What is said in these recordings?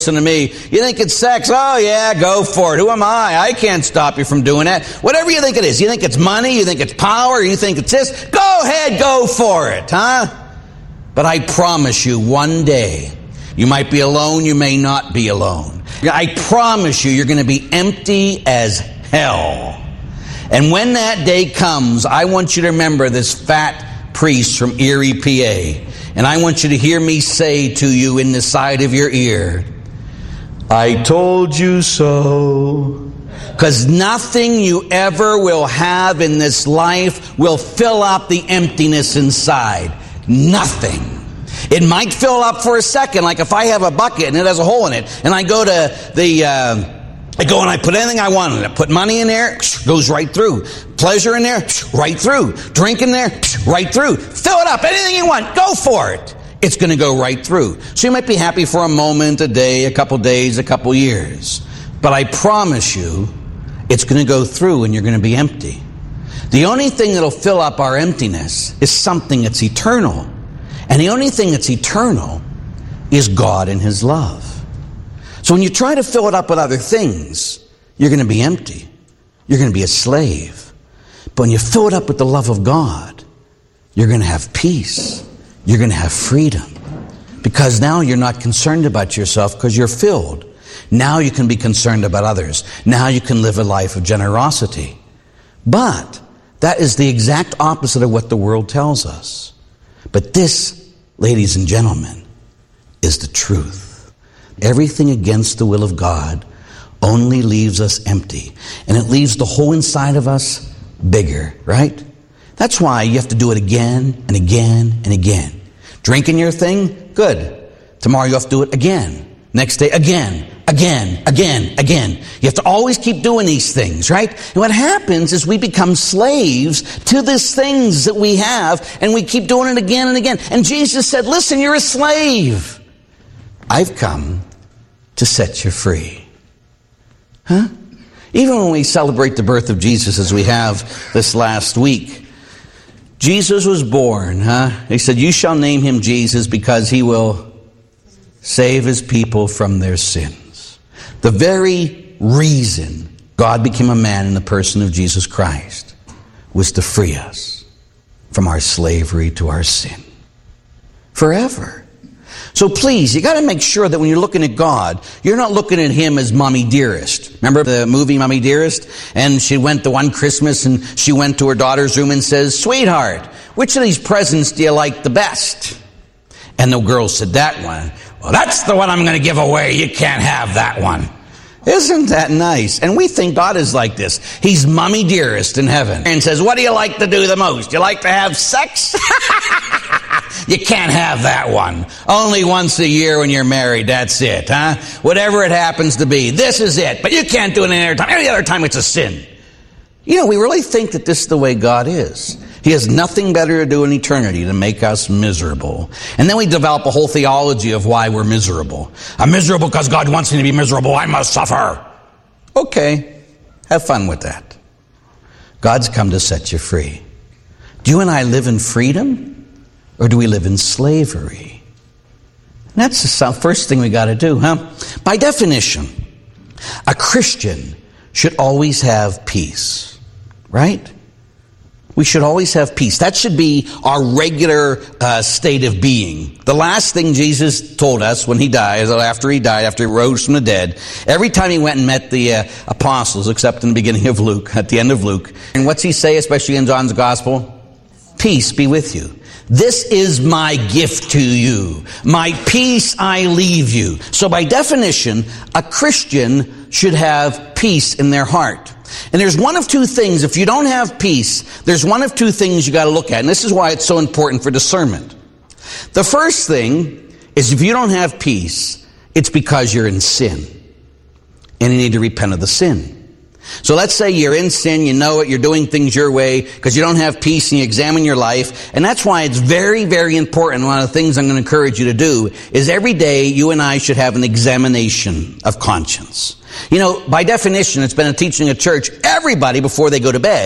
listen to me. You think it's sex? Oh yeah, go for it. Who am I? I can't stop you from doing that. Whatever you think it is. You think it's money? You think it's power? You think it's this? Go ahead, go for it, huh? But I promise you, one day, you might be alone, you may not be alone. I promise you, you're going to be empty as hell. And when that day comes, I want you to remember this fat priest from Erie, PA. And I want you to hear me say to you in the side of your ear, I told you so. Because nothing you ever will have in this life will fill up the emptiness inside. Nothing. It might fill up for a second, like if I have a bucket and it has a hole in it, and I go to the, I go and I put anything I want in it. Put money in there, goes right through. Pleasure in there, right through. Drink in there, right through. Fill it up, anything you want, go for it. It's going to go right through. So you might be happy for a moment, a day, a couple days, a couple years. But I promise you, it's going to go through and you're going to be empty. The only thing that'll fill up our emptiness is something that's eternal. And the only thing that's eternal is God and His love. So when you try to fill it up with other things, you're going to be empty. You're going to be a slave. But when you fill it up with the love of God, you're going to have peace. You're going to have freedom. Because now you're not concerned about yourself because you're filled. Now you can be concerned about others. Now you can live a life of generosity. But that is the exact opposite of what the world tells us. But this, ladies and gentlemen, is the truth. Everything against the will of God only leaves us empty. And it leaves the hole inside of us bigger, right? That's why you have to do it again and again and again. Drinking your thing? Good. Tomorrow you have to do it again. Next day, again. You have to always keep doing these things, right? And what happens is we become slaves to these things that we have, and we keep doing it again and again. And Jesus said, listen, you're a slave. I've come to set you free. Huh? Even when we celebrate the birth of Jesus, as we have this last week, Jesus was born, huh? He said, you shall name him Jesus because he will save his people from their sins. The very reason God became a man in the person of Jesus Christ was to free us from our slavery to our sin. Forever. So please, you got to make sure that when you're looking at God, you're not looking at him as Mommy Dearest. Remember the movie Mommy Dearest? And she went the one Christmas and she went to her daughter's room and says, sweetheart, which of these presents do you like the best? And the girl said, that one. Well, that's the one I'm going to give away. You can't have that one. Isn't that nice? And we think God is like this. He's Mommy Dearest in heaven. And says, what do you like to do the most? You like to have sex? You can't have that one. Only once a year when you're married. That's it, huh? Whatever it happens to be. This is it. But you can't do it any other time. Any other time it's a sin. You know, we really think that this is the way God is. He has nothing better to do in eternity than make us miserable. And then we develop a whole theology of why we're miserable. I'm miserable because God wants me to be miserable. I must suffer. Okay, have fun with that. God's come to set you free. Do you and I live in freedom? Or do we live in slavery? And that's the first thing we got to do, huh? By definition, a Christian should always have peace, right? We should always have peace. That should be our regular state of being. The last thing Jesus told us when he died, after he rose from the dead, every time he went and met the apostles, except in the beginning of Luke, at the end of Luke, and what's he say, especially in John's Gospel? Peace be with you. This is my gift to you. My peace I leave you. So by definition, a Christian should have peace in their heart. And there's one of two things. If you don't have peace, there's one of two things you got to look at. And this is why it's so important for discernment. The first thing is if you don't have peace, it's because you're in sin. And you need to repent of the sin. So let's say you're in sin, you know it, you're doing things your way because you don't have peace and you examine your life. And that's why it's very, very important. One of the things I'm going to encourage you to do is every day you and I should have an examination of conscience. You know, by definition, it's been a teaching at church, everybody before they go to bed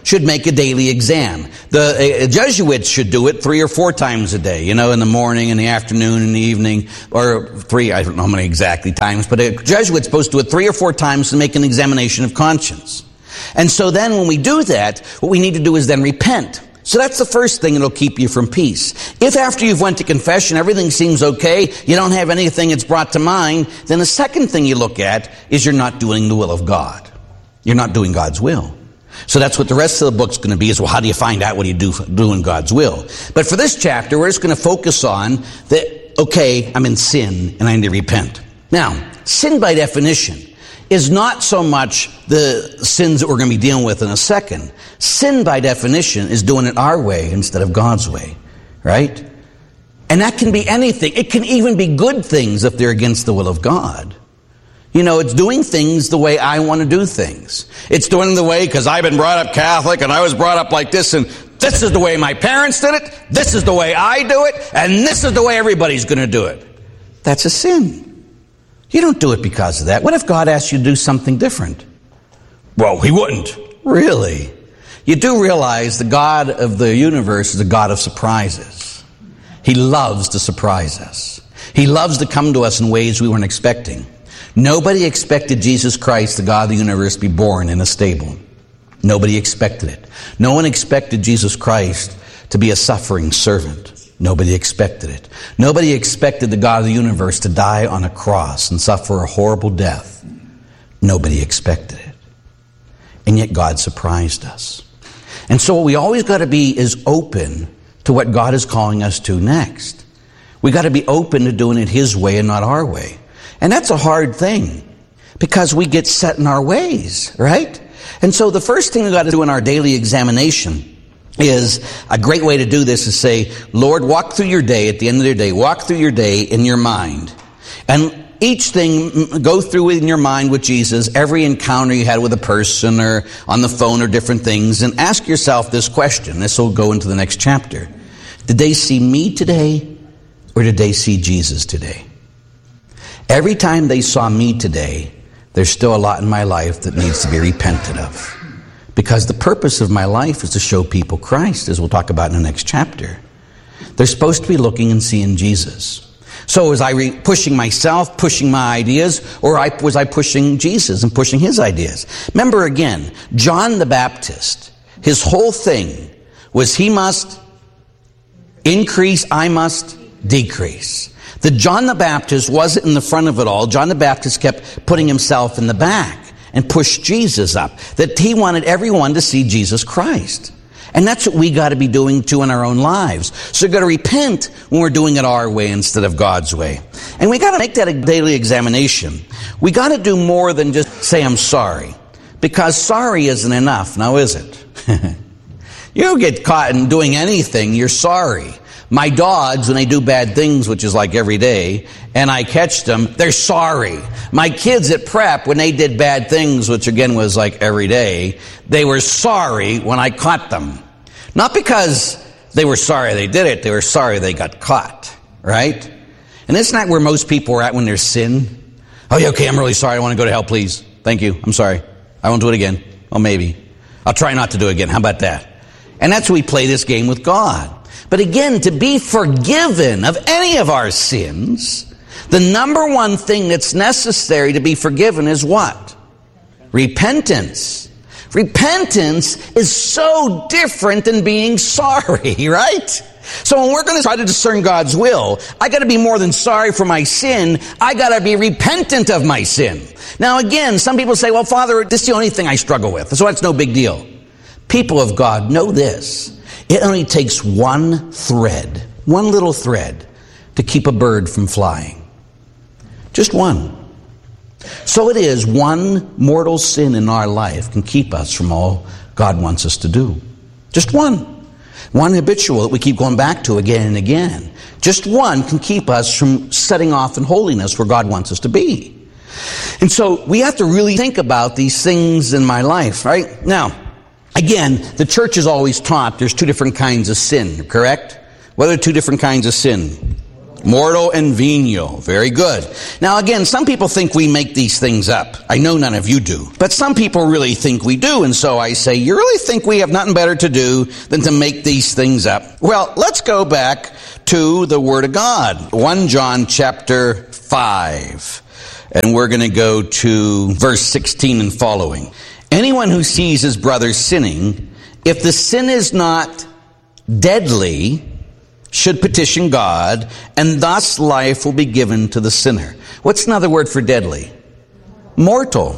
should make a daily exam. The Jesuits should do it 3 or 4 times a day, in the morning, in the afternoon, in the evening, or 3, I don't know how many exactly times, but a Jesuit's supposed to do it 3 or 4 times to make an examination of conscience. And so then when we do that, what we need to do is then repent. So that's the first thing that'll keep you from peace. If after you've went to confession, everything seems okay, you don't have anything that's brought to mind, then the second thing you look at is you're not doing the will of God. You're not doing God's will. So that's what the rest of the book's going to be, is, well, how do you find out what you do in God's will? But for this chapter, we're just going to focus on that, okay, I'm in sin and I need to repent. Now, sin by definition is not so much the sins that we're going to be dealing with in a second. Sin by definition is doing it our way instead of God's way, right? And that can be anything. It can even be good things if they're against the will of God. It's doing things the way I want to do things. It's doing the way because I've been brought up Catholic and I was brought up like this, and this is the way my parents did it, this is the way I do it, and this is the way everybody's going to do it. That's a sin. You don't do it because of that. What if God asked you to do something different? Well, He wouldn't. Really? You do realize the God of the universe is a God of surprises. He loves to surprise us. He loves to come to us in ways we weren't expecting. Nobody expected Jesus Christ, the God of the universe, to be born in a stable. Nobody expected it. No one expected Jesus Christ to be a suffering servant. Nobody expected it. Nobody expected the God of the universe to die on a cross and suffer a horrible death. Nobody expected it. And yet God surprised us. And so what we always got to be is open to what God is calling us to next. We got to be open to doing it His way and not our way. And that's a hard thing because we get set in our ways, right? And so the first thing we got to do in our daily examination is, a great way to do this is say, Lord, walk through your day at the end of your day. Walk through your day in your mind. And each thing, go through in your mind with Jesus, every encounter you had with a person or on the phone or different things, and ask yourself this question. This will go into the next chapter. Did they see me today or did they see Jesus today? Every time they saw me today, there's still a lot in my life that needs to be repented of. Because the purpose of my life is to show people Christ, as we'll talk about in the next chapter. They're supposed to be looking and seeing Jesus. So was I pushing myself, pushing my ideas, or was I pushing Jesus and pushing His ideas? Remember again, John the Baptist, his whole thing was he must increase, I must decrease. That John the Baptist wasn't in the front of it all. John the Baptist kept putting himself in the back and pushed Jesus up. That he wanted everyone to see Jesus Christ. And that's what we got to be doing too in our own lives. So we've got to repent when we're doing it our way instead of God's way. And we got to make that a daily examination. We got to do more than just say, I'm sorry. Because sorry isn't enough, now is it? You don't get caught in doing anything, you're sorry. My dogs, when they do bad things, which is like every day, and I catch them, they're sorry. My kids at prep, when they did bad things, which again was like every day, they were sorry when I caught them. Not because they were sorry they did it, they were sorry they got caught, right? And isn't that where most people are at when there's sin? Oh, yeah, okay, I'm really sorry, I want to go to hell, please. Thank you, I'm sorry. I won't do it again. Well, maybe. I'll try not to do it again. How about that? And that's why we play this game with God. But again, to be forgiven of any of our sins, the number one thing that's necessary to be forgiven is what? Repentance. Repentance is so different than being sorry, right? So when we're going to try to discern God's will, I got to be more than sorry for my sin. I got to be repentant of my sin. Now again, some people say, well, Father, this is the only thing I struggle with, so that's no big deal. People of God, know this. It only takes one thread, one little thread, to keep a bird from flying. Just one. So it is, one mortal sin in our life can keep us from all God wants us to do. Just one. One habitual that we keep going back to again and again. Just one can keep us from setting off in holiness where God wants us to be. And so we have to really think about these things in my life, right? Now, again, the church is always taught there's two different kinds of sin, correct? What are two different kinds of sin? Mortal and venial. Very good. Now again, some people think we make these things up. I know none of you do. But some people really think we do. And so I say, you really think we have nothing better to do than to make these things up? Well, let's go back to the Word of God. 1 John chapter 5. And we're going to go to verse 16 and following. Anyone who sees his brother sinning, if the sin is not deadly, should petition God, and thus life will be given to the sinner. What's another word for deadly? Mortal.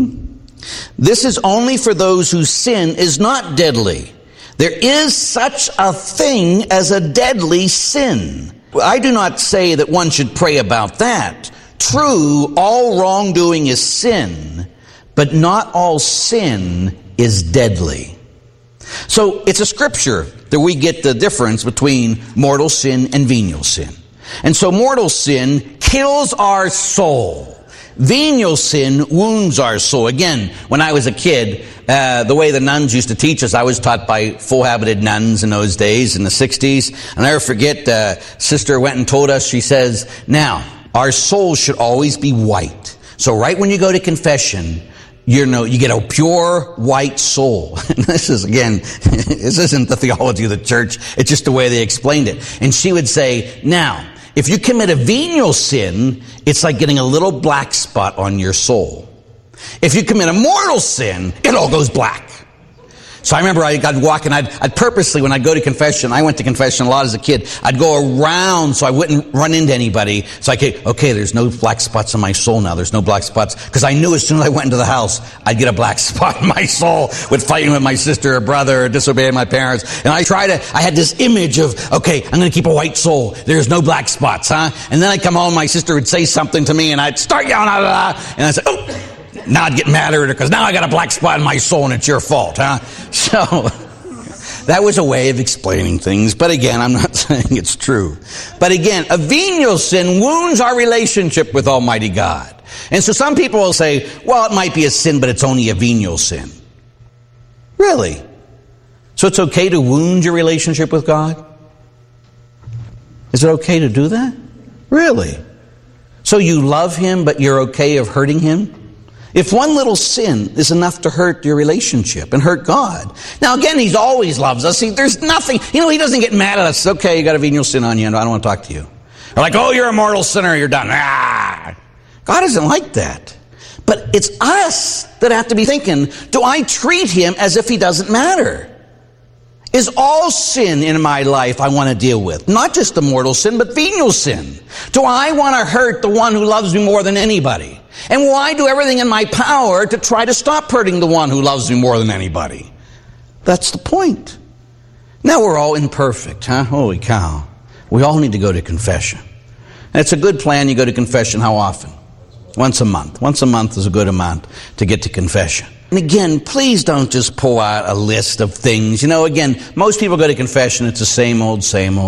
This is only for those whose sin is not deadly. There is such a thing as a deadly sin. I do not say that one should pray about that. True, all wrongdoing is sin, but not all sin is deadly. So it's a scripture that we get the difference between mortal sin and venial sin. And so mortal sin kills our soul. Venial sin wounds our soul. Again, when I was a kid, the way the nuns used to teach us, I was taught by full-habited nuns in those days, in the 60s. And I'll never forget, sister went and told us, she says, now, our soul should always be white. So right when you go to confession, you get a pure white soul. And this is, again, this isn't the theology of the church. It's just the way they explained it. And she would say, now, if you commit a venial sin, it's like getting a little black spot on your soul. If you commit a mortal sin, it all goes black. So I remember I'd walk and I'd purposely, when I'd go to confession, I went to confession a lot as a kid, I'd go around so I wouldn't run into anybody. So I could, okay, there's no black spots on my soul now. There's no black spots. Because I knew as soon as I went into the house, I'd get a black spot in my soul with fighting with my sister or brother or disobeying my parents. And I had this image of, okay, I'm going to keep a white soul. There's no black spots, huh? And then I'd come home, my sister would say something to me and I'd start yelling, and I'd say, oh! Now I'd get mad at her because now I got a black spot in my soul and it's your fault, huh? So that was a way of explaining things. But again, I'm not saying it's true. But again, a venial sin wounds our relationship with Almighty God. And so some people will say, well, it might be a sin, but it's only a venial sin. Really? So it's okay to wound your relationship with God? Is it okay to do that? Really? So you love Him, but you're okay of hurting Him? If one little sin is enough to hurt your relationship and hurt God. Now again, He always loves us. There's nothing, He doesn't get mad at us. Okay, you got a venial sin on you and I don't want to talk to you. Or like, oh, you're a mortal sinner, you're done. God isn't like that. But it's us that have to be thinking, do I treat Him as if He doesn't matter? Is all sin in my life I want to deal with? Not just the mortal sin, but venial sin. Do I want to hurt the one who loves me more than anybody? And will I do everything in my power to try to stop hurting the one who loves me more than anybody? That's the point. Now we're all imperfect, huh? Holy cow. We all need to go to confession. And it's a good plan you go to confession how often? Once a month. Once a month is a good amount to get to confession. And again, please don't just pull out a list of things. Again, most people go to confession, it's the same old,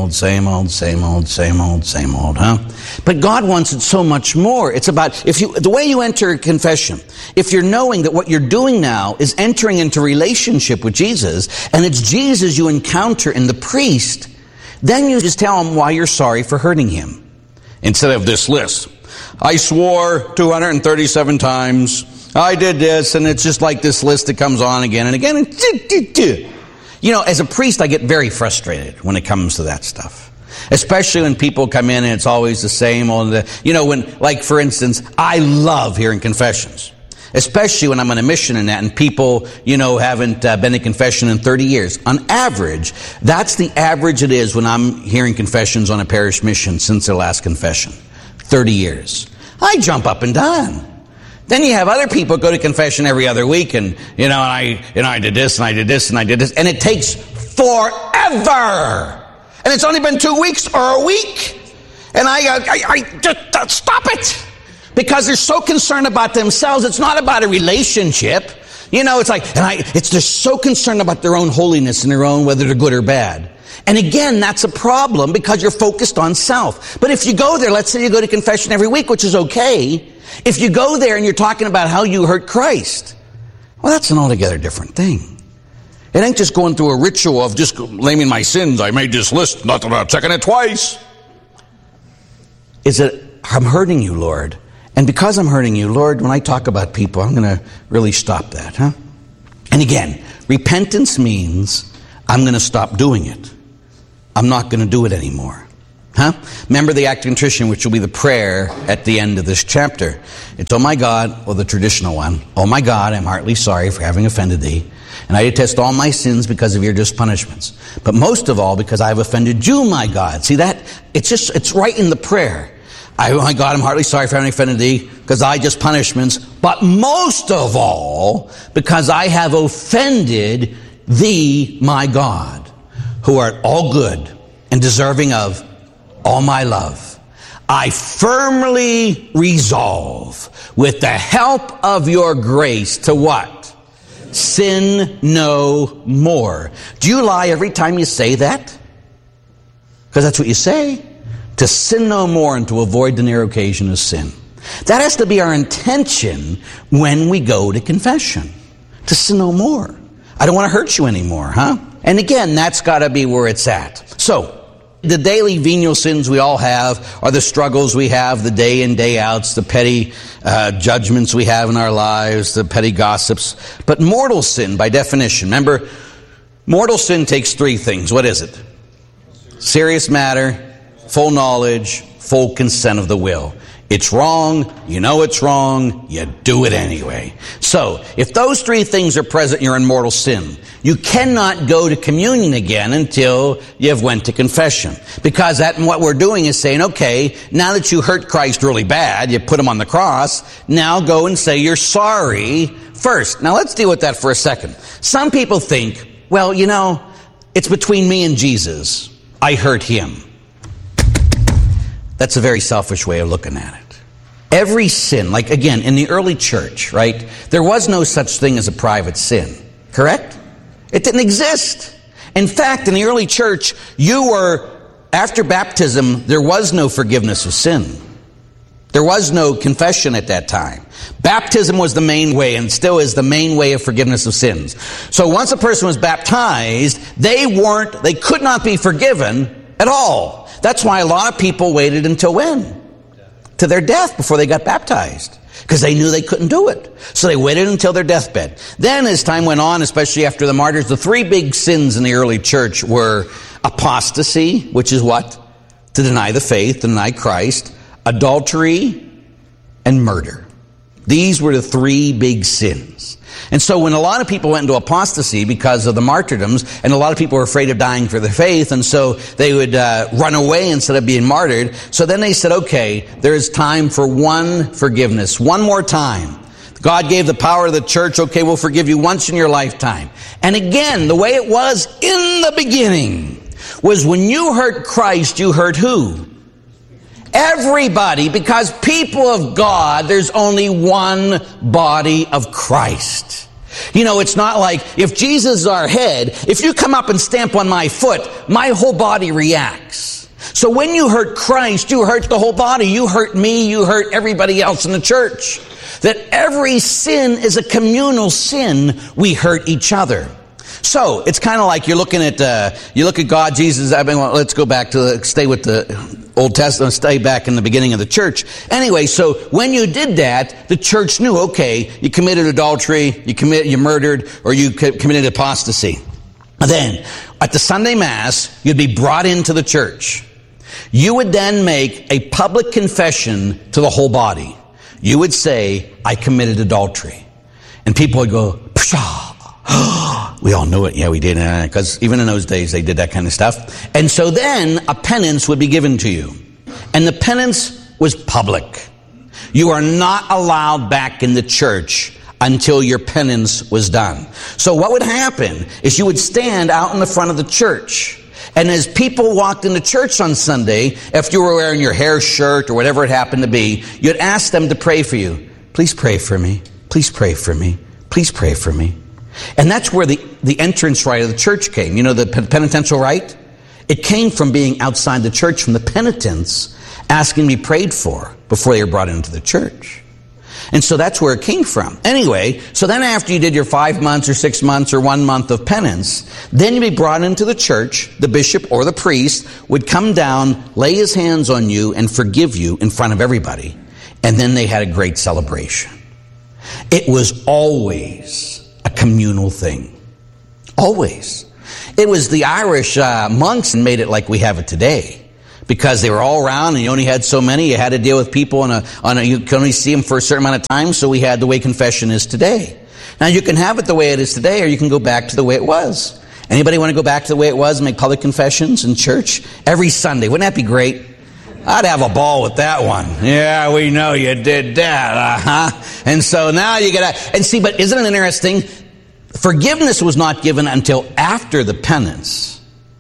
huh? But God wants it so much more. It's about, the way you enter confession, if you're knowing that what you're doing now is entering into relationship with Jesus, and it's Jesus you encounter in the priest, then you just tell Him why you're sorry for hurting Him. Instead of this list. I swore 237 times. I did this, and it's just like this list that comes on again and again. As a priest, I get very frustrated when it comes to that stuff. Especially when people come in and it's always the same old, for instance, I love hearing confessions. Especially when I'm on a mission and that, and people, haven't been to confession in 30 years. On average, that's the average it is when I'm hearing confessions on a parish mission since their last confession. 30 years. I jump up and down. Then you have other people go to confession every other week and, I did this and I did this and I did this. And it takes forever. And it's only been 2 weeks or a week. And I just stop it. Because they're so concerned about themselves. It's not about a relationship. They're so concerned about their own holiness and their own, whether they're good or bad. And again, that's a problem because you're focused on self. But if you go there, let's say you go to confession every week, which is okay. If you go there and you're talking about how you hurt Christ, well, that's an altogether different thing. It ain't just going through a ritual of just naming my sins. I made this list, not checking it twice. is that I'm hurting you, Lord. And because I'm hurting you, Lord, when I talk about people, I'm going to really stop that, huh? And again, repentance means I'm going to stop doing it. I'm not going to do it anymore. Huh? Remember the act of contrition, which will be the prayer at the end of this chapter. It's, oh my God, or the traditional one, oh my God, I'm heartily sorry for having offended thee, and I detest all my sins because of your just punishments. But most of all, because I have offended you, my God. See that? It's right in the prayer. Oh my God, I'm heartily sorry for having offended thee, because I just punishments. But most of all, because I have offended thee, my God, who art all good and deserving of all my love. I firmly resolve, with the help of your grace, to what? Sin no more. Do you lie every time you say that? Because that's what you say. To sin no more and to avoid the near occasion of sin. That has to be our intention when we go to confession. To sin no more. I don't want to hurt you anymore, huh? And again, that's got to be where it's at. So, the daily venial sins we all have are the struggles we have, the day in, day outs, the petty judgments we have in our lives, the petty gossips. But mortal sin, by definition, remember, mortal sin takes three things. What is it? Serious matter, full knowledge, full consent of the will. It's wrong, you know it's wrong, you do it anyway. So, if those three things are present, you're in mortal sin. You cannot go to communion again until you've went to confession. Because what we're doing is saying, okay, now that you hurt Christ really bad, you put him on the cross, now go and say you're sorry first. Now let's deal with that for a second. Some people think, well, you know, it's between me and Jesus. I hurt him. That's a very selfish way of looking at it. Every sin, like again, in the early church, right, there was no such thing as a private sin, correct? It didn't exist. In fact, in the early church, after baptism, there was no forgiveness of sin. There was no confession at that time. Baptism was the main way, and still is the main way of forgiveness of sins. So once a person was baptized, they could not be forgiven at all. That's why a lot of people waited until when? To their death before they got baptized. Because they knew they couldn't do it. So they waited until their deathbed. Then as time went on, especially after the martyrs, the three big sins in the early church were apostasy, which is what? To deny the faith, to deny Christ, adultery, and murder. These were the three big sins. And so when a lot of people went into apostasy because of the martyrdoms, and a lot of people were afraid of dying for their faith, and so they would run away instead of being martyred. So then they said, okay, there is time for one forgiveness, one more time. God gave the power to the church, okay, we'll forgive you once in your lifetime. And again, the way it was in the beginning was when you hurt Christ, you hurt who? Everybody, because people of God, there's only one body of Christ. You know, it's not like if Jesus is our head, if you come up and stamp on my foot, my whole body reacts. So when you hurt Christ, you hurt the whole body. You hurt me, you hurt everybody else in the church. That every sin is a communal sin. We hurt each other. So it's kind of like you look at God, Jesus. Let's go back to stay with the Old Testament, stay back in the beginning of the church. Anyway, so when you did that, the church knew, okay, you committed adultery, you murdered, or you committed apostasy. Then, at the Sunday Mass, you'd be brought into the church. You would then make a public confession to the whole body. You would say, I committed adultery. And people would go, pshaw. We all knew it. Yeah, we did. Because even in those days, they did that kind of stuff. And so then a penance would be given to you. And the penance was public. You are not allowed back in the church until your penance was done. So what would happen is you would stand out in the front of the church. And as people walked into church on Sunday, if you were wearing your hair shirt or whatever it happened to be, you'd ask them to pray for you. Please pray for me. Please pray for me. Please pray for me. And that's where the entrance rite of the church came. You know, the penitential rite? It came from being outside the church, from the penitents asking to be prayed for before they were brought into the church. And so that's where it came from. Anyway, so then after you did your 5 months or 6 months or 1 month of penance, then you'd be brought into the church. The bishop or the priest would come down, lay his hands on you, and forgive you in front of everybody. And then they had a great celebration. It was always a communal thing. Always. It was the Irish monks and made it like we have it today. Because they were all around and you only had so many. You had to deal with people you could only see them for a certain amount of time. So we had the way confession is today. Now you can have it the way it is today, or you can go back to the way it was. Anybody want to go back to the way it was and make public confessions in church every Sunday? Wouldn't that be great? I'd have a ball with that one. Yeah, we know you did that. And so now you gotta, and see, but isn't it interesting? Forgiveness was not given until after the penance.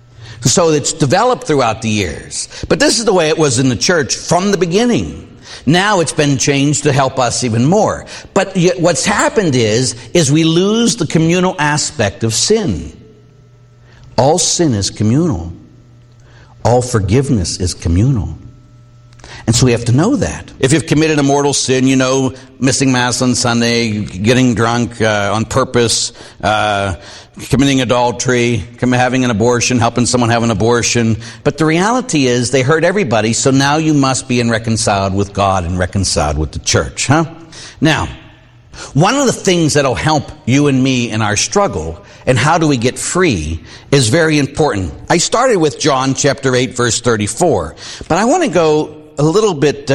So it's developed throughout the years. But this is the way it was in the church from the beginning. Now it's been changed to help us even more. But what's happened is we lose the communal aspect of sin. All sin is communal. All forgiveness is communal. And so we have to know that. If you've committed a mortal sin, you know, missing Mass on Sunday, getting drunk on purpose, committing adultery, having an abortion, helping someone have an abortion. But the reality is they hurt everybody, so now you must be reconciled with God and reconciled with the church. Now, one of the things that'll help you and me in our struggle, and how do we get free, is very important. I started with John chapter 8, verse 34. But I want to go a little bit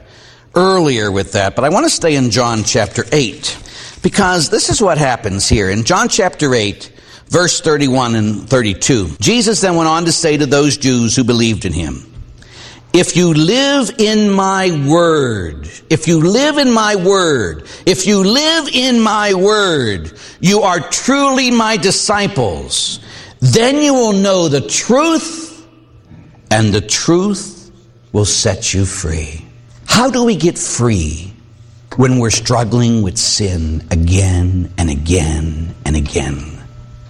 earlier with that, but I want to stay in John chapter 8, because this is what happens here. In John chapter 8, verse 31 and 32, Jesus then went on to say to those Jews who believed in him, if you live in my word, if you live in my word, if you live in my word, you are truly my disciples. Then you will know the truth, and the truth will set you free. How do we get free when we're struggling with sin again and again and again?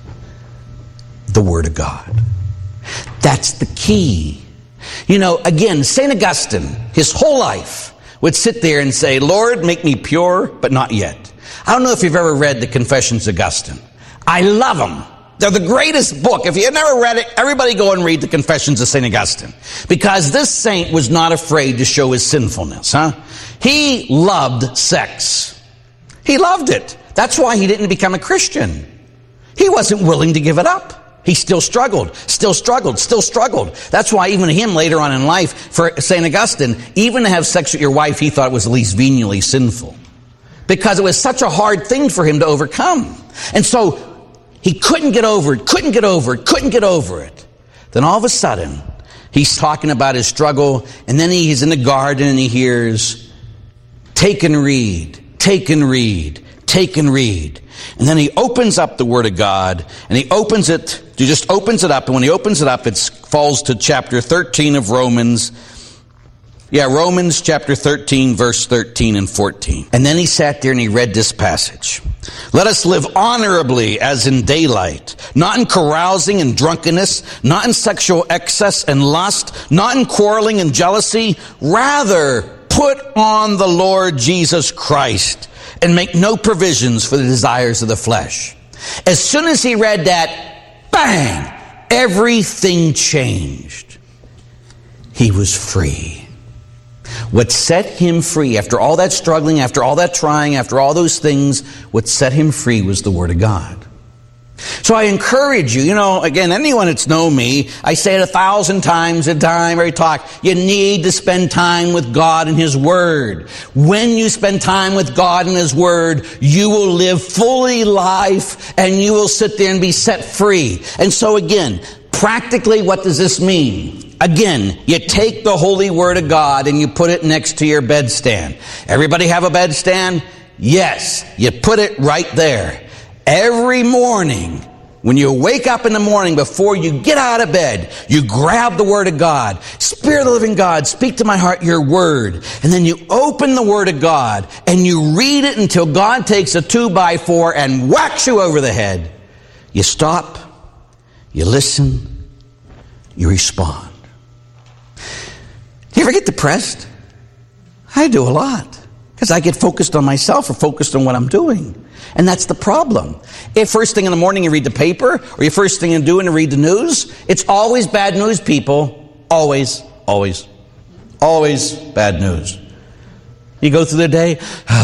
The Word of God. That's the key. You know, again, St. Augustine, his whole life, would sit there and say, Lord, make me pure, but not yet. I don't know if you've ever read the Confessions of Augustine. I love them. They're the greatest book. If you've never read it, everybody go and read the Confessions of St. Augustine. Because this saint was not afraid to show his sinfulness. He loved sex. He loved it. That's why he didn't become a Christian. He wasn't willing to give it up. He still struggled. That's why even him later on in life, for St. Augustine, even to have sex with your wife, he thought was at least venially sinful. Because it was such a hard thing for him to overcome. And so he couldn't get over it. Then all of a sudden, he's talking about his struggle, and then he's in the garden and he hears, take and read. And then he opens up the Word of God, and he opens it, he just opens it up, and when he opens it up, it falls to chapter 13 of Romans. Romans chapter 13, verse 13 and 14. And then he sat there and he read this passage. Let us live honorably as in daylight, not in carousing and drunkenness, not in sexual excess and lust, not in quarreling and jealousy. Rather, put on the Lord Jesus Christ and make no provisions for the desires of the flesh. As soon as he read that, bang, everything changed. He was free. What set him free, after all that struggling, after all that trying, after all those things, what set him free was the Word of God. So I encourage you, again, anyone that's known me, I say it 1,000 times a time every talk, you need to spend time with God and His Word. When you spend time with God and His Word, you will live fully life and you will sit there and be set free. And so again, practically, what does this mean? Again, you take the Holy Word of God and you put it next to your bedstand. Everybody have a bedstand? Yes. You put it right there. Every morning, when you wake up in the morning, before you get out of bed, you grab the Word of God. Spirit of the living God, speak to my heart your Word. And then you open the Word of God and you read it until God takes a 2x4 and whacks you over the head. You stop, you listen, you respond. Do you ever get depressed? I do a lot. Because I get focused on myself or focused on what I'm doing. And that's the problem. If first thing in the morning you read the paper, or your first thing you're doing to read the news, it's always bad news, people. Always, always, always bad news. You go through the day,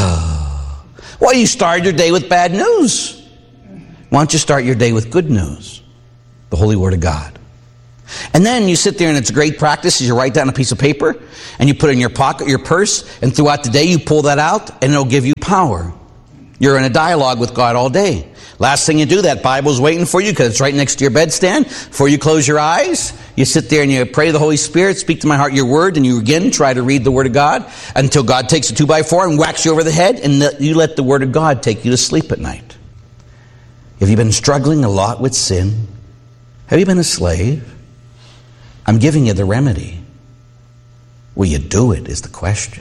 well, you start your day with bad news. Why don't you start your day with good news? The Holy Word of God. And then you sit there, and it's a great practice is you write down a piece of paper and you put it in your pocket, your purse, and throughout the day you pull that out and it'll give you power. You're in a dialogue with God all day. Last thing you do, that Bible's waiting for you because it's right next to your bedstand. Before you close your eyes, you sit there and you pray to the Holy Spirit, speak to my heart your word, and you again try to read the Word of God until God takes a 2x4 and whacks you over the head, and you let the Word of God take you to sleep at night. Have you been struggling a lot with sin? Have you been a slave? I'm giving you the remedy. Will you do it is the question.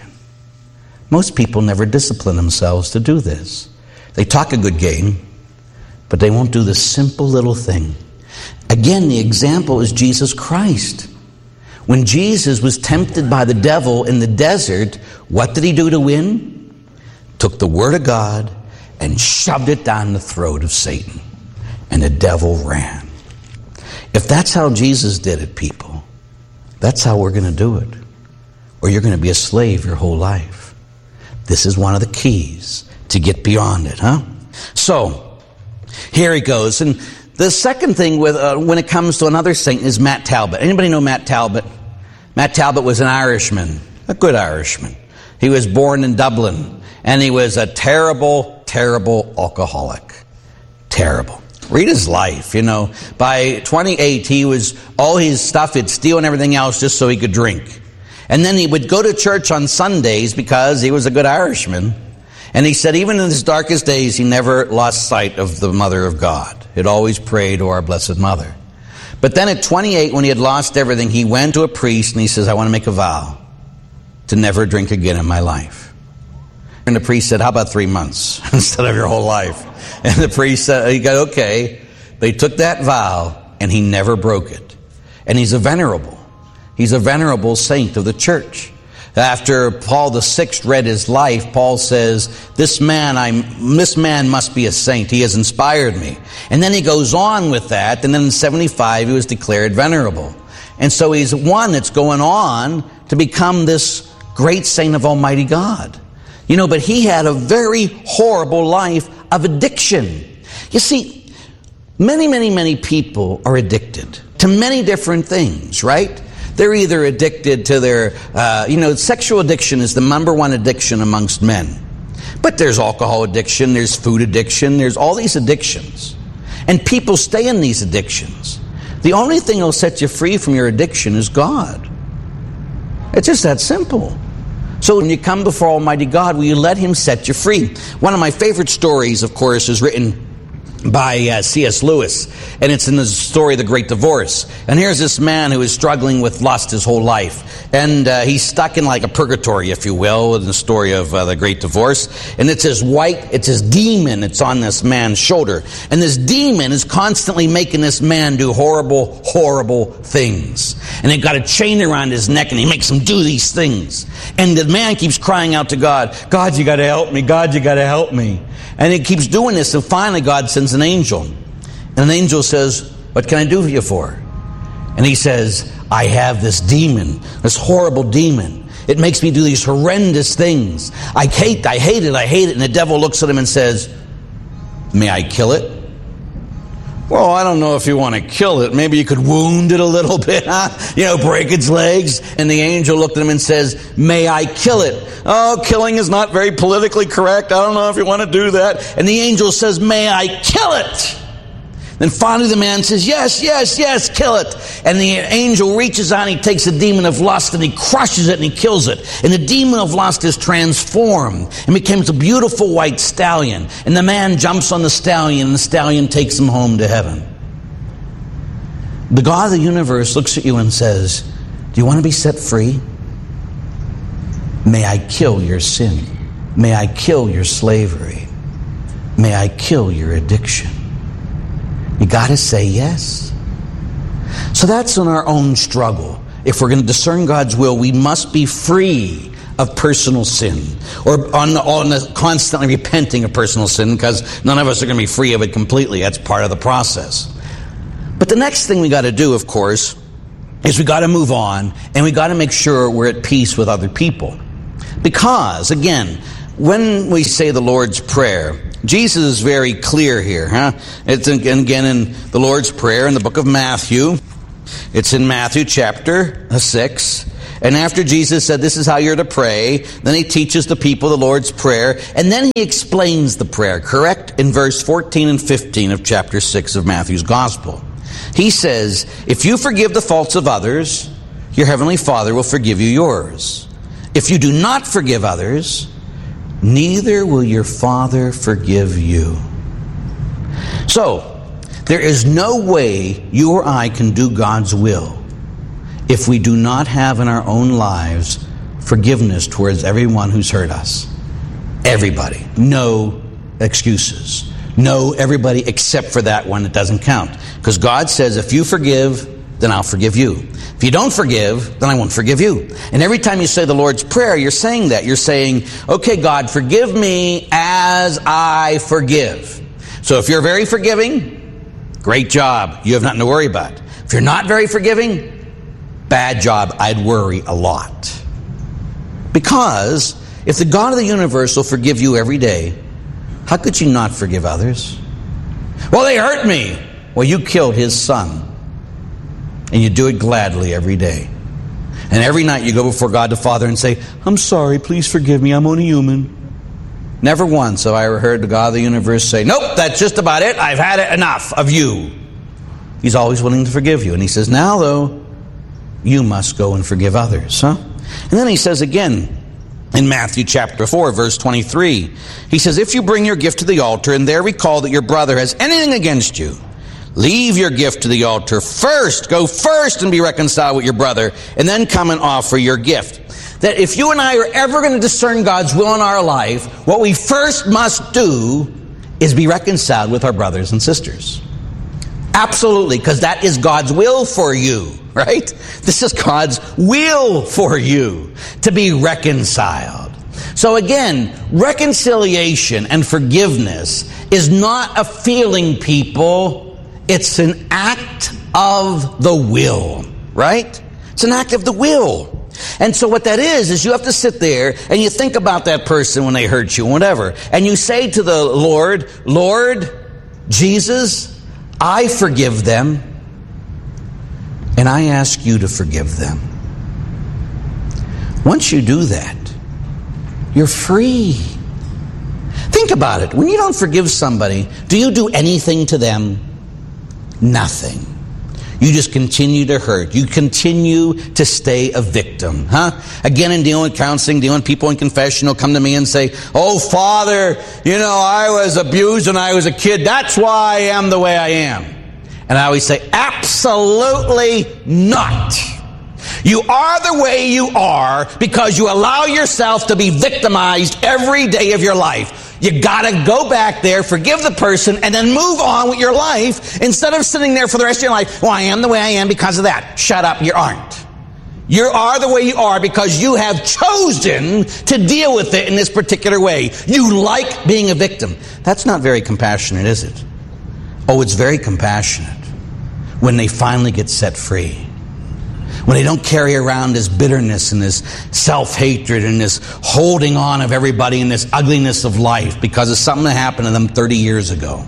Most people never discipline themselves to do this. They talk a good game, but they won't do the simple little thing. Again, the example is Jesus Christ. When Jesus was tempted by the devil in the desert, what did he do to win? Took the Word of God and shoved it down the throat of Satan. And the devil ran. If that's how Jesus did it, people, that's how we're going to do it. Or you're going to be a slave your whole life. This is one of the keys to get beyond it, huh? So, here he goes. And the second thing with when it comes to another saint is Matt Talbot. Anybody know Matt Talbot? Matt Talbot was an Irishman, a good Irishman. He was born in Dublin, and he was a terrible, terrible alcoholic. Terrible. Read his life, By 28, he was, all his stuff, he'd steal and everything else just so he could drink. And then he would go to church on Sundays because he was a good Irishman. And he said even in his darkest days, he never lost sight of the Mother of God. He'd always prayed to our Blessed Mother. But then at 28, when he had lost everything, he went to a priest and he says, I want to make a vow to never drink again in my life. And the priest said, how about 3 months instead of your whole life? And the priest said, he got okay. They took that vow and he never broke it. And he's a venerable saint of the church. After Paul VI read his life, Paul says, this man must be a saint. He has inspired me. And then he goes on with that. And then in 75, he was declared venerable. And so he's one that's going on to become this great saint of Almighty God. But he had a very horrible life of addiction. You see, many people are addicted to many different things, right? They're either addicted to their, sexual addiction is the number one addiction amongst men. But there's alcohol addiction, there's food addiction, there's all these addictions. And people stay in these addictions. The only thing that'll set you free from your addiction is God. It's just that simple. So when you come before Almighty God, will you let Him set you free? One of my favorite stories, of course, is written by C.S. Lewis, and it's in the story of the Great Divorce. And here's this man who is struggling with lust his whole life, and he's stuck in like a purgatory, if you will, in the story of the Great Divorce. And it's his demon, it's on this man's shoulder, and this demon is constantly making this man do horrible things. And they've got a chain around his neck, and he makes him do these things. And the man keeps crying out to God, God, you got to help me, God, you got to help me. And he keeps doing this, and finally God sends an angel. And an angel says, what can I do for you for? And he says, I have this demon, this horrible demon. It makes me do these horrendous things. I hate it. And the devil looks at him and says, may I kill it? Well, I don't know if you want to kill it. Maybe you could wound it a little bit, huh? Break its legs. And the angel looked at him and says, may I kill it? Oh, killing is not very politically correct. I don't know if you want to do that. And the angel says, may I kill it? Then finally the man says, yes, kill it. And the angel reaches out and he takes the demon of lust and he crushes it and he kills it. And the demon of lust is transformed and becomes a beautiful white stallion. And the man jumps on the stallion and the stallion takes him home to heaven. The God of the universe looks at you and says, do you want to be set free? May I kill your sin. May I kill your slavery. May I kill your addiction. You got to say yes. So that's in our own struggle. If we're going to discern God's will, we must be free of personal sin, or on the constantly repenting of personal sin, because none of us are going to be free of it completely. That's part of the process. But the next thing we got to do, of course, is we got to move on, and we got to make sure we're at peace with other people. Because, again, when we say the Lord's Prayer, Jesus is very clear here. It's again in the Lord's Prayer in the book of Matthew. It's in Matthew chapter 6. And after Jesus said, this is how you're to pray, then he teaches the people the Lord's Prayer, and then he explains the prayer, correct? In verse 14 and 15 of chapter 6 of Matthew's Gospel. He says, if you forgive the faults of others, your heavenly Father will forgive you yours. If you do not forgive others, neither will your Father forgive you. So, there is no way you or I can do God's will if we do not have in our own lives forgiveness towards everyone who's hurt us. Everybody. No excuses. No, everybody except for that one that doesn't count. Because God says, if you forgive, then I'll forgive you. If you don't forgive, then I won't forgive you. And every time you say the Lord's Prayer, you're saying that. You're saying, okay, God, forgive me as I forgive. So if you're very forgiving, great job. You have nothing to worry about. If you're not very forgiving, bad job. I'd worry a lot. Because if the God of the universe will forgive you every day, how could you not forgive others? Well, they hurt me. Well, you killed his son. And you do it gladly every day. And every night you go before God the Father and say, I'm sorry, please forgive me, I'm only human. Never once have I ever heard the God of the universe say, nope, that's just about it, I've had it enough of you. He's always willing to forgive you. And he says, now though, you must go and forgive others. And then he says again, in Matthew chapter 4, verse 23, he says, if you bring your gift to the altar and there recall that your brother has anything against you, leave your gift to the altar first. Go first and be reconciled with your brother, and then come and offer your gift. That if you and I are ever going to discern God's will in our life, what we first must do is be reconciled with our brothers and sisters. Absolutely, because that is God's will for you, right? This is God's will for you, to be reconciled. So again, reconciliation and forgiveness is not a feeling, people. It's an act of the will, right? It's an act of the will. And so what that is you have to sit there and you think about that person when they hurt you, whatever. And you say to the Lord, Lord, Jesus, I forgive them, and I ask you to forgive them. Once you do that, you're free. Think about it. When you don't forgive somebody, do you do anything to them? Nothing. You just continue to hurt. You continue to stay a victim. Again, in dealing with counseling, dealing with people in confession will come to me and say, oh, Father, I was abused when I was a kid. That's why I am the way I am. And I always say, absolutely not. You are the way you are because you allow yourself to be victimized every day of your life. You gotta go back there, forgive the person, and then move on with your life instead of sitting there for the rest of your life. Well, I am the way I am because of that. Shut up, you aren't. You are the way you are because you have chosen to deal with it in this particular way. You like being a victim. That's not very compassionate, is it? Oh, it's very compassionate when they finally get set free. When they don't carry around this bitterness and this self-hatred and this holding on of everybody and this ugliness of life because of something that happened to them 30 years ago.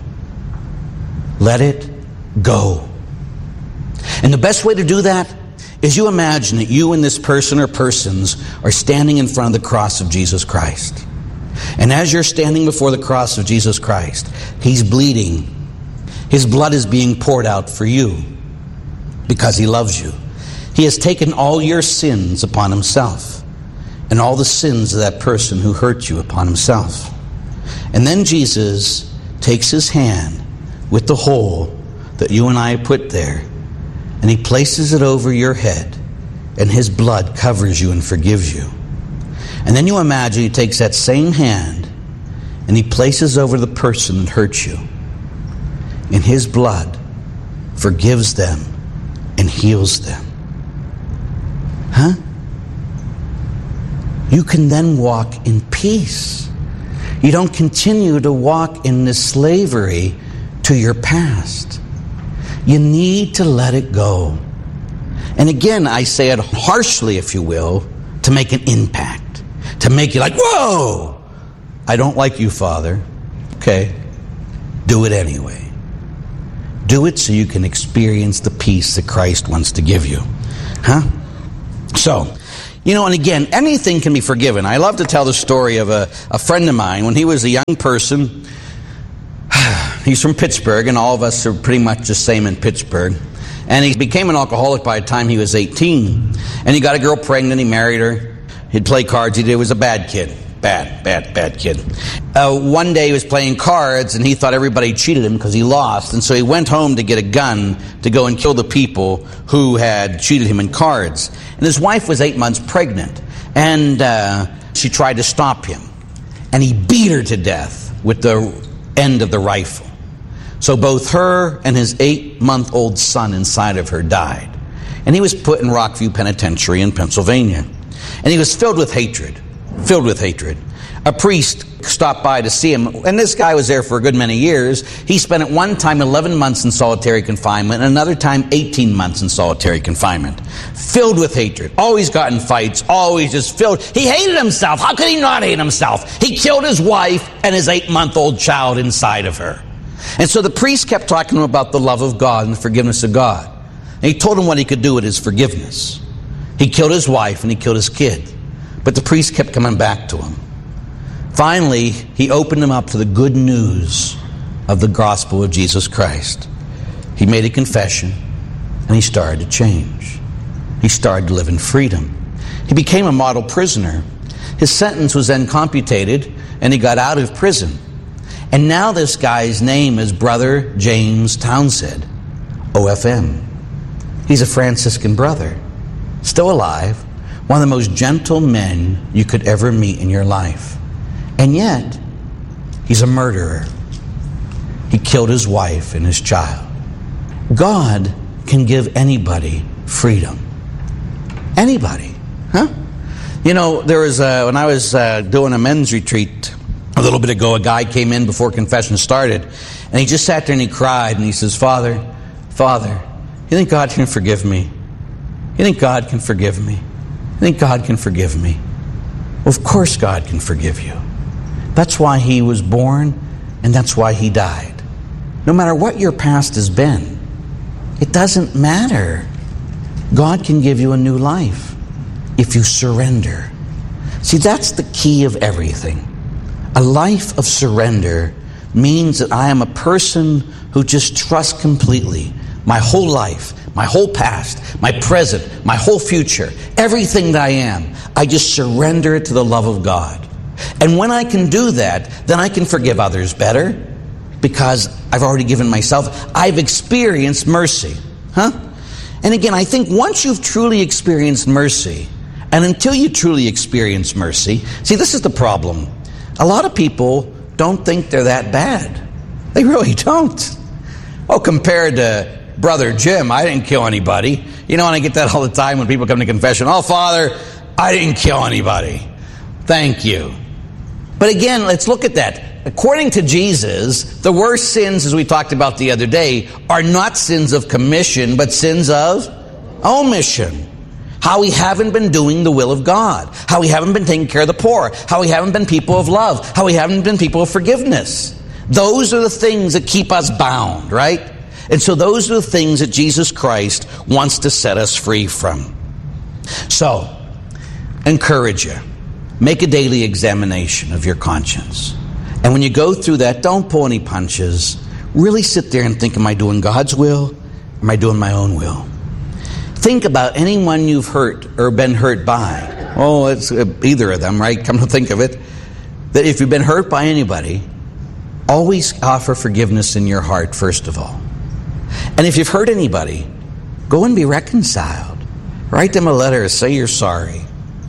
Let it go. And the best way to do that is you imagine that you and this person or persons are standing in front of the cross of Jesus Christ. And as you're standing before the cross of Jesus Christ, He's bleeding. His blood is being poured out for you because He loves you. He has taken all your sins upon Himself and all the sins of that person who hurt you upon Himself. And then Jesus takes His hand with the hole that you and I put there and He places it over your head and His blood covers you and forgives you. And then you imagine He takes that same hand and He places over the person that hurt you and His blood forgives them and heals them. you can then walk in peace. You don't continue to walk in this slavery to your past. You need to let it go. And again, I say it harshly, if you will, to make an impact. To make you like, whoa! I don't like you, Father. Okay. Do it anyway. Do it so you can experience the peace that Christ wants to give you. Huh? So, and again, anything can be forgiven. I love to tell the story of a friend of mine. When he was a young person, he's from Pittsburgh, and all of us are pretty much the same in Pittsburgh. And he became an alcoholic by the time he was 18. And he got a girl pregnant, he married her. He'd play cards, he was a bad kid. Bad kid. One day he was playing cards, and he thought everybody cheated him because he lost. And so he went home to get a gun to go and kill the people who had cheated him in cards. And his wife was 8 months pregnant. And she tried to stop him. And he beat her to death with the end of the rifle. So both her and his 8-month-old son inside of her died. And he was put in Rockview Penitentiary in Pennsylvania. And he was filled with hatred. A priest stopped by to see him, and this guy was there for a good many years. He spent at one time 11 months in solitary confinement, and another time 18 months in solitary confinement. Filled with hatred. Always got in fights. Always just filled. He hated himself. How could he not hate himself? He killed his wife and his 8-month-old child inside of her. And so the priest kept talking to him about the love of God and the forgiveness of God. And he told him what he could do with his forgiveness. He killed his wife and he killed his kid. But the priest kept coming back to him. Finally, he opened him up to the good news of the gospel of Jesus Christ. He made a confession, and he started to change. He started to live in freedom. He became a model prisoner. His sentence was then commuted, and he got out of prison. And now this guy's name is Brother James Townsend, OFM. He's a Franciscan brother, still alive. One of the most gentle men you could ever meet in your life. And yet, he's a murderer. He killed his wife and his child. God can give anybody freedom. Anybody. Huh? There was, when I was doing a men's retreat a little bit ago, a guy came in before confession started, and he just sat there and he cried, and he says, Father, you think God can forgive me? You think God can forgive me? I think God can forgive me. Well, of course God can forgive you. That's why he was born, and that's why he died. No matter what your past has been, it doesn't matter. God can give you a new life if you surrender. See, that's the key of everything. A life of surrender means that I am a person who just trusts completely my whole life, my whole past, my present, my whole future, everything that I am. I just surrender it to the love of God. And when I can do that, then I can forgive others better because I've already given myself. I've experienced mercy. And again, I think once you've truly experienced mercy, and until you truly experience mercy, see, this is the problem. A lot of people don't think they're that bad. They really don't. Oh, compared to Brother Jim, I didn't kill anybody. And I get that all the time when people come to confession. Oh, Father, I didn't kill anybody. Thank you. But again, let's look at that. According to Jesus, the worst sins, as we talked about the other day, are not sins of commission, but sins of omission. How we haven't been doing the will of God. How we haven't been taking care of the poor. How we haven't been people of love. How we haven't been people of forgiveness. Those are the things that keep us bound, right? And so those are the things that Jesus Christ wants to set us free from. So, encourage you. Make a daily examination of your conscience. And when you go through that, don't pull any punches. Really sit there and think, am I doing God's will? Or am I doing my own will? Think about anyone you've hurt or been hurt by. Oh, it's either of them, right? Come to think of it. That if you've been hurt by anybody, always offer forgiveness in your heart, first of all. And if you've hurt anybody, go and be reconciled. Write them a letter, say you're sorry.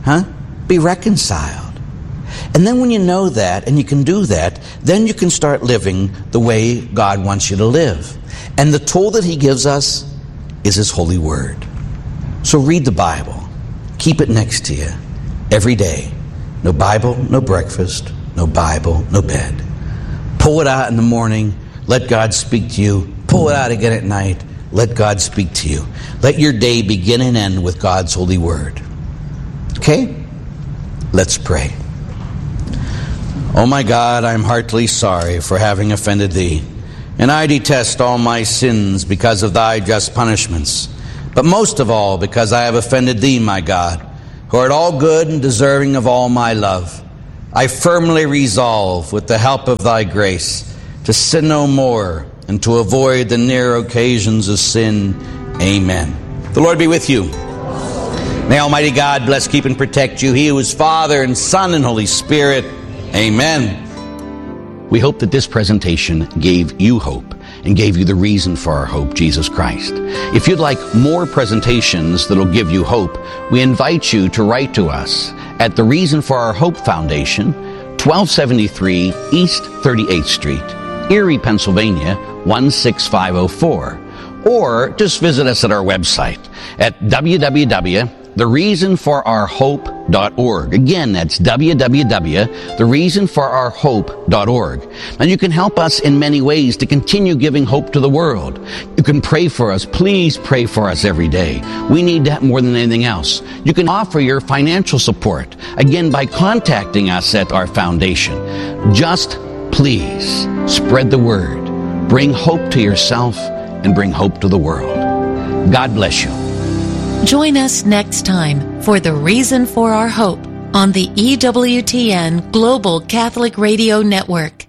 Be reconciled. And then when you know that and you can do that, then you can start living the way God wants you to live. And the tool that he gives us is his holy word. So read the Bible. Keep it next to you every day. No Bible, no breakfast. No Bible, no bed. Pull it out in the morning. Let God speak to you. Pull it out again at night. Let God speak to you. Let your day begin and end with God's holy word. Okay? Let's pray. Oh my God, I am heartily sorry for having offended thee, and I detest all my sins because of thy just punishments, but most of all because I have offended thee, my God, who art all good and deserving of all my love. I firmly resolve, with the help of thy grace, to sin no more and to avoid the near occasions of sin. Amen. The Lord be with you. May Almighty God bless, keep, and protect you. He who is Father and Son and Holy Spirit. Amen. We hope that this presentation gave you hope and gave you the reason for our hope, Jesus Christ. If you'd like more presentations that'll give you hope, we invite you to write to us at the Reason for Our Hope Foundation, 1273 East 38th Street, Erie, Pennsylvania, 16504. Or just visit us at our website at www.thereasonforourhope.org. Again, that's www.thereasonforourhope.org. Now, you can help us in many ways to continue giving hope to the world. You can pray for us. Please pray for us every day. We need that more than anything else. You can offer your financial support, again, by contacting us at our foundation. Just please spread the word. Bring hope to yourself and bring hope to the world. God bless you. Join us next time for The Reason for Our Hope on the EWTN Global Catholic Radio Network.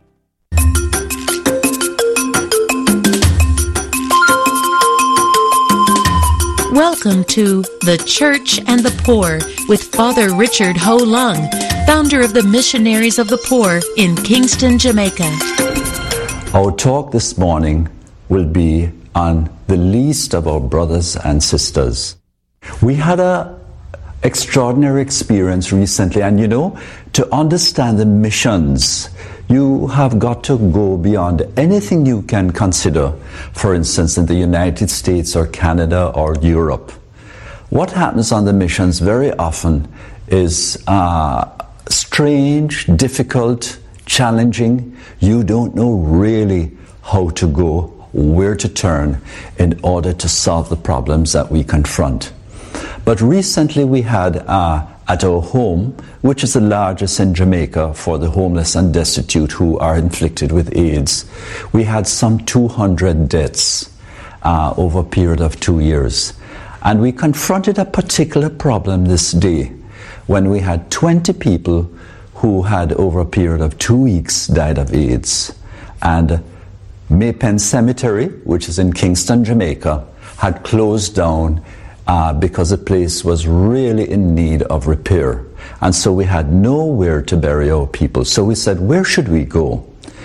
Welcome to The Church and the Poor with Father Richard Ho Lung, founder of the Missionaries of the Poor in Kingston, Jamaica. Our talk this morning will be on the least of our brothers and sisters. We had an extraordinary experience recently, and to understand the missions, you have got to go beyond anything you can consider, for instance, in the United States or Canada or Europe. What happens on the missions very often is strange, difficult, challenging. You don't know really how to go, where to turn in order to solve the problems that we confront. But recently we had at our home, which is the largest in Jamaica for the homeless and destitute who are inflicted with AIDS, we had some 200 deaths over a period of 2 years. And we confronted a particular problem this day when we had 20 people who had over a period of 2 weeks died of AIDS. And Maypen Cemetery, which is in Kingston, Jamaica, had closed down because the place was really in need of repair. And so we had nowhere to bury our people. So we said, where should we go?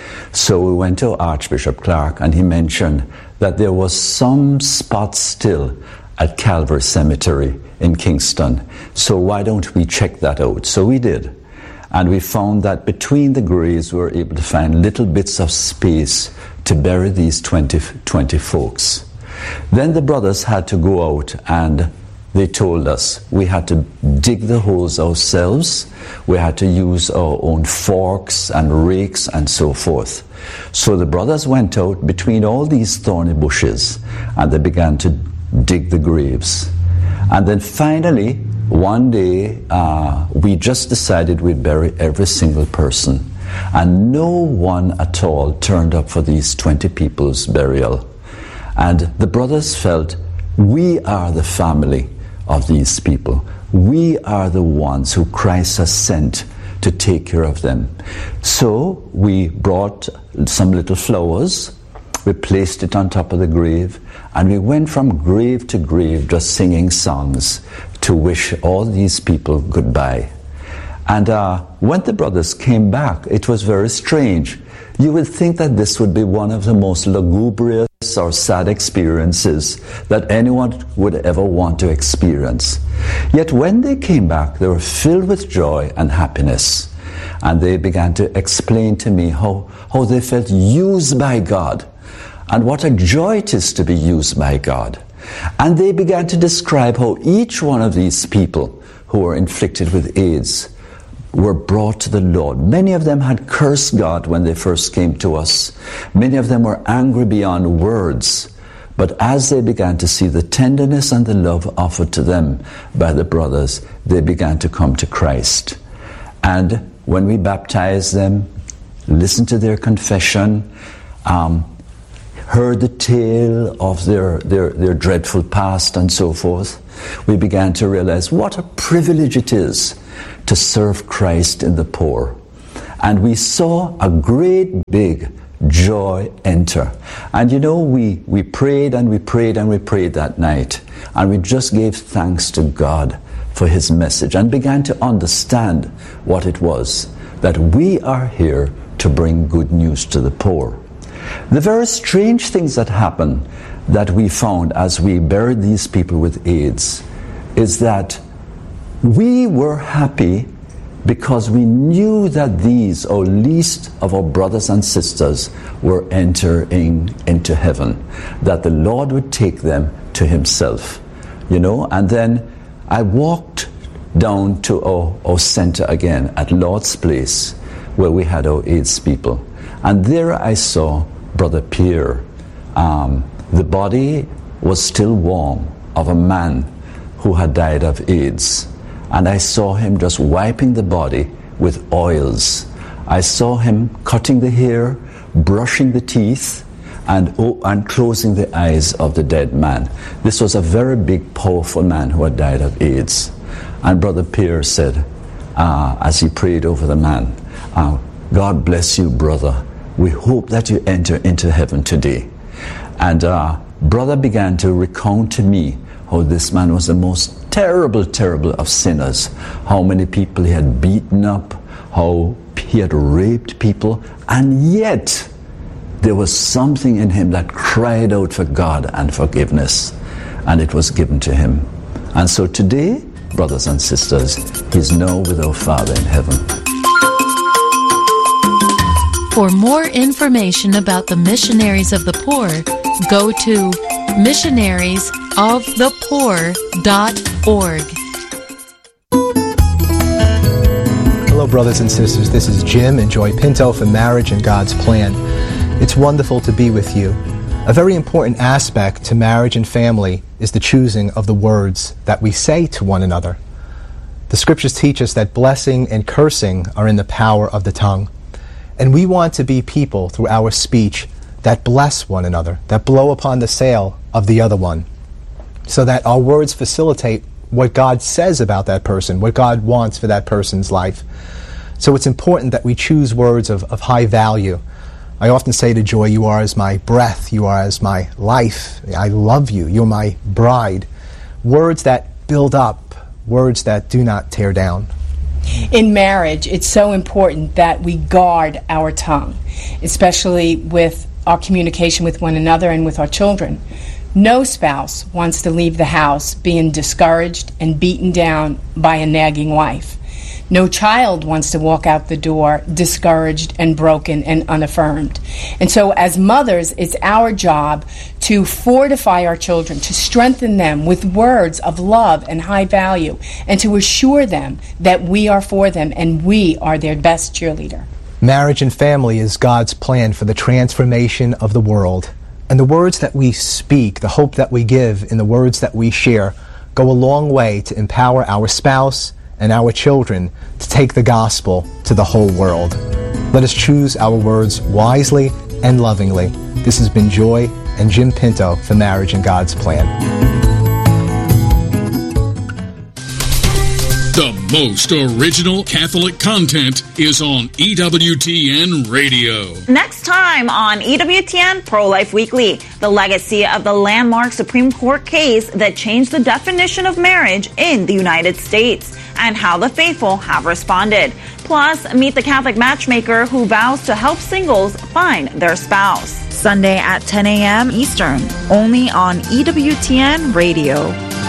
So we went to Archbishop Clark, and he mentioned that there was some spot still at Calvary Cemetery in Kingston. So why don't we check that out? So we did. And we found that between the graves we were able to find little bits of space to bury these 20 folks. Then the brothers had to go out, and they told us we had to dig the holes ourselves. We had to use our own forks and rakes and so forth. So the brothers went out between all these thorny bushes, and they began to dig the graves. And then finally, one day, we just decided we'd bury every single person. And no one at all turned up for these 20 people's burial. And the brothers felt, we are the family of these people. We are the ones who Christ has sent to take care of them. So we brought some little flowers, we placed it on top of the grave, and we went from grave to grave just singing songs to wish all these people goodbye. And when the brothers came back, it was very strange. You would think that this would be one of the most lugubrious or sad experiences that anyone would ever want to experience. Yet when they came back, they were filled with joy and happiness. And they began to explain to me how they felt used by God, and what a joy it is to be used by God. And they began to describe how each one of these people who were inflicted with AIDS were brought to the Lord. Many of them had cursed God when they first came to us. Many of them were angry beyond words. But as they began to see the tenderness and the love offered to them by the brothers, they began to come to Christ. And when we baptized them, listened to their confession, heard the tale of their dreadful past and so forth, we began to realize what a privilege it is to serve Christ in the poor. And we saw a great big joy enter. And you know, we prayed and we prayed and we prayed that night, and we just gave thanks to God for his message and began to understand what it was, that we are here to bring good news to the poor. The very strange things that happened that we found as we buried these people with AIDS is that we were happy because we knew that these, our least of our brothers and sisters, were entering into heaven, that the Lord would take them to himself, you know. And then I walked down to our center again at Lord's Place, where we had our AIDS people, and there I saw Brother Pierre. The body was still warm of a man who had died of AIDS. And I saw him just wiping the body with oils. I saw him cutting the hair, brushing the teeth, and closing the eyes of the dead man. This was a very big, powerful man who had died of AIDS. And Brother Pierre said, as he prayed over the man, God bless you, brother. We hope that you enter into heaven today. And brother began to recount to me how this man was the most terrible of sinners, how many people he had beaten up, how he had raped people, and yet there was something in him that cried out for God and forgiveness, and it was given to him. And so today, brothers and sisters, he's now with our Father in heaven. For more information about the Missionaries of the Poor, go to missionariesofthepoor.org. Hello, brothers and sisters. This is Jim and Joy Pinto from Marriage and God's Plan. It's wonderful to be with you. A very important aspect to marriage and family is the choosing of the words that we say to one another. The scriptures teach us that blessing and cursing are in the power of the tongue. And we want to be people through our speech that bless one another, that blow upon the sail of the other one, so that our words facilitate what God says about that person, what God wants for that person's life. So it's important that we choose words of high value. I often say to Joy, you are as my breath, you are as my life, I love you, you're my bride. Words that build up, words that do not tear down. In marriage, it's so important that we guard our tongue, especially with our communication with one another and with our children. No spouse wants to leave the house being discouraged and beaten down by a nagging wife. No child wants to walk out the door discouraged and broken and unaffirmed. And so as mothers, it's our job to fortify our children, to strengthen them with words of love and high value, and to assure them that we are for them and we are their best cheerleader. Marriage and family is God's plan for the transformation of the world. And the words that we speak, the hope that we give in the words that we share, go a long way to empower our spouse and our children to take the gospel to the whole world. Let us choose our words wisely and lovingly. This has been Joy and Jim Pinto for Marriage and God's Plan. The most original Catholic content is on EWTN Radio. Next time on EWTN Pro-Life Weekly, the legacy of the landmark Supreme Court case that changed the definition of marriage in the United States and how the faithful have responded. Plus, meet the Catholic matchmaker who vows to help singles find their spouse. Sunday at 10 a.m. Eastern, only on EWTN Radio.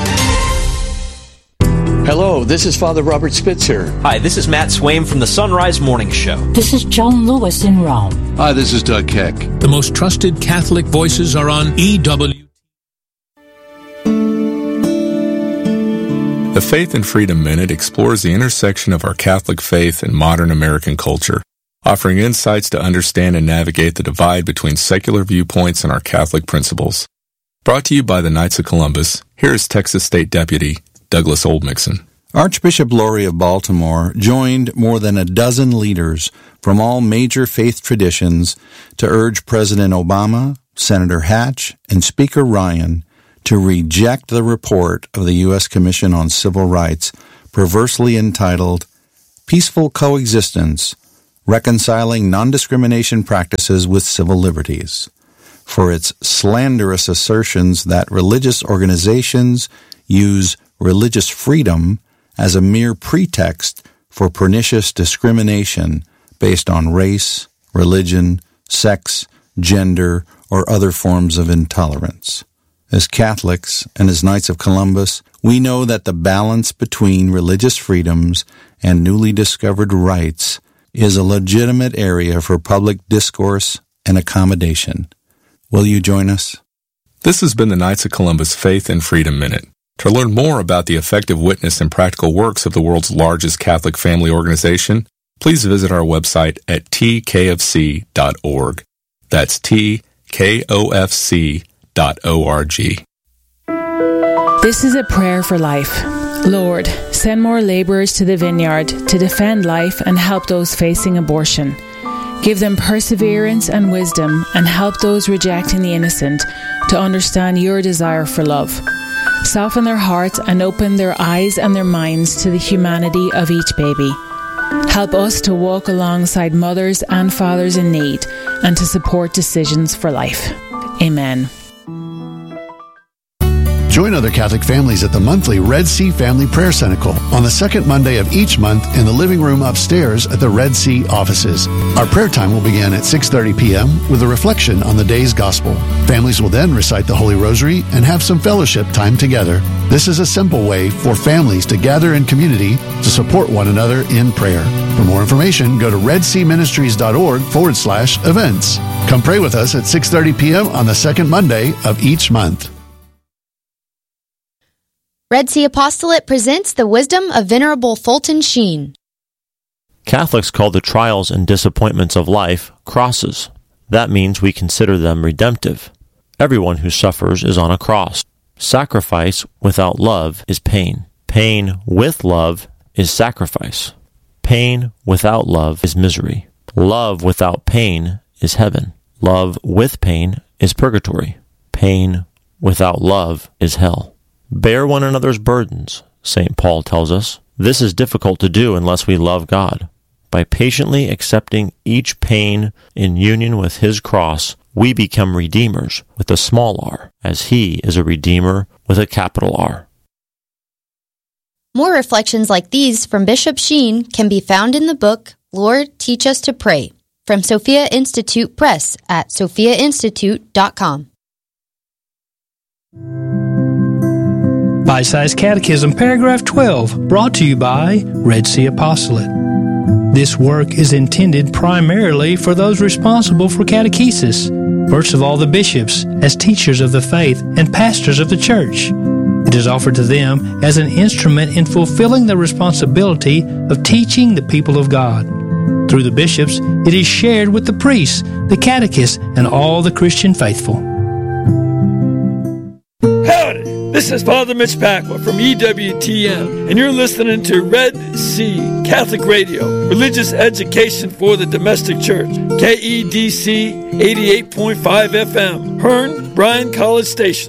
Hello, this is Father Robert Spitzer. Hi, this is Matt Swaim from the Sunrise Morning Show. This is Joan Lewis in Rome. Hi, this is Doug Keck. The most trusted Catholic voices are on EW. The Faith and Freedom Minute explores the intersection of our Catholic faith and modern American culture, offering insights to understand and navigate the divide between secular viewpoints and our Catholic principles. Brought to you by the Knights of Columbus, here is Texas State Deputy Douglas Oldmixon. Archbishop Lori of Baltimore joined more than a dozen leaders from all major faith traditions to urge President Obama, Senator Hatch, and Speaker Ryan to reject the report of the U.S. Commission on Civil Rights, perversely entitled Peaceful Coexistence, Reconciling Non-Discrimination Practices with Civil Liberties, for its slanderous assertions that religious organizations use religious freedom as a mere pretext for pernicious discrimination based on race, religion, sex, gender, or other forms of intolerance. As Catholics and as Knights of Columbus, we know that the balance between religious freedoms and newly discovered rights is a legitimate area for public discourse and accommodation. Will you join us? This has been the Knights of Columbus Faith and Freedom Minute. To learn more about the effective witness and practical works of the world's largest Catholic family organization, please visit our website at tkofc.org. That's tkofc.org. This is a prayer for life. Lord, send more laborers to the vineyard to defend life and help those facing abortion. Give them perseverance and wisdom and help those rejecting the innocent to understand your desire for love. Soften their hearts and open their eyes and their minds to the humanity of each baby. Help us to walk alongside mothers and fathers in need and to support decisions for life. Amen. Join other Catholic families at the monthly Red Sea Family Prayer Cenacle on the second Monday of each month in the living room upstairs at the Red Sea offices. Our prayer time will begin at 6:30 p.m. with a reflection on the day's gospel. Families will then recite the Holy Rosary and have some fellowship time together. This is a simple way for families to gather in community to support one another in prayer. For more information, go to redseaministries.org/events. Come pray with us at 6:30 p.m. on the second Monday of each month. Red Sea Apostolate presents the wisdom of Venerable Fulton Sheen. Catholics call the trials and disappointments of life crosses. That means we consider them redemptive. Everyone who suffers is on a cross. Sacrifice without love is pain. Pain with love is sacrifice. Pain without love is misery. Love without pain is heaven. Love with pain is purgatory. Pain without love is hell. Bear one another's burdens, St. Paul tells us. This is difficult to do unless we love God. By patiently accepting each pain in union with His cross, we become redeemers with a small r, as He is a redeemer with a capital R. More reflections like these from Bishop Sheen can be found in the book, Lord, Teach Us to Pray, from Sophia Institute Press at sophiainstitute.com. Bite-Sized Catechism, Paragraph 12, brought to you by Red Sea Apostolate. This work is intended primarily for those responsible for catechesis, first of all the bishops, as teachers of the faith and pastors of the church. It is offered to them as an instrument in fulfilling the responsibility of teaching the people of God. Through the bishops, it is shared with the priests, the catechists, and all the Christian faithful. Howdy! This is Father Mitch Pacwa from EWTN, and you're listening to Red Sea Catholic Radio, religious education for the domestic church. KEDC 88.5 FM, Hearn, Bryan College Station.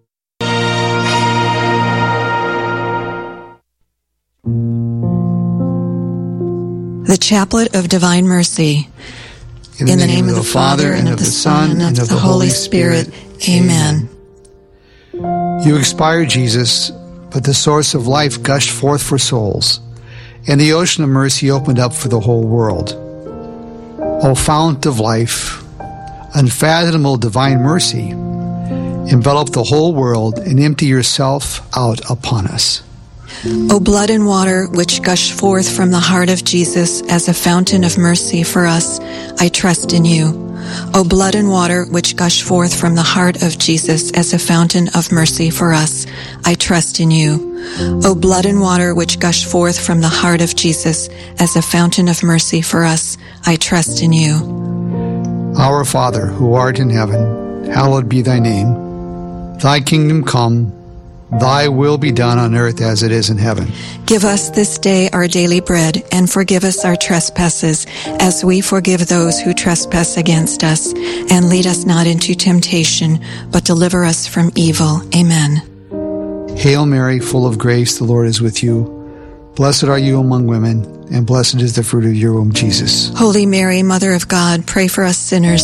The Chaplet of Divine Mercy. In the name of the Father, and of the Son, and of the Holy Spirit. Amen. You expired, Jesus, but the source of life gushed forth for souls, and the ocean of mercy opened up for the whole world. O fount of life, unfathomable divine mercy, envelop the whole world and empty yourself out upon us. O blood and water which gush forth from the heart of Jesus as a fountain of mercy for us, I trust in you. O blood and water which gush forth from the heart of Jesus as a fountain of mercy for us, I trust in you. O blood and water which gush forth from the heart of Jesus as a fountain of mercy for us, I trust in you. Our Father, who art in heaven, hallowed be thy name. Thy kingdom come, thy will be done on earth as it is in heaven. Give us this day our daily bread, and forgive us our trespasses, as we forgive those who trespass against us. And lead us not into temptation, but deliver us from evil. Amen. Hail Mary, full of grace, the Lord is with you. Blessed are you among women, and blessed is the fruit of your womb, Jesus. Holy Mary, Mother of God, pray for us sinners,